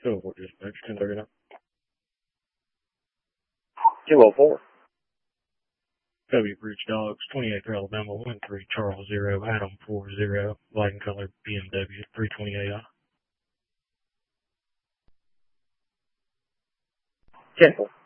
204 dispatch, 1039. 204. W Bridge Dogs, 28th Alabama, 13 Charles 0, Adam 40, black and colored BMW, 328I. 10-4.